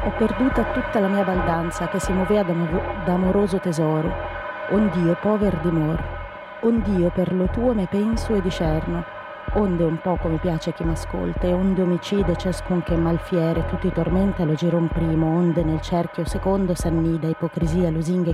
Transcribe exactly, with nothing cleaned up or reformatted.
Ho perduta tutta la mia baldanza che si muovea d'amoroso tesoro. Ond'io pover dimor, ond'io per lo tuo me penso e discerno, onde un poco mi piace chi m'ascolta, e onde omicide ciascun che malfiere, tutti tormenta lo giron primo, onde nel cerchio secondo s'annida ipocrisia, lusinghe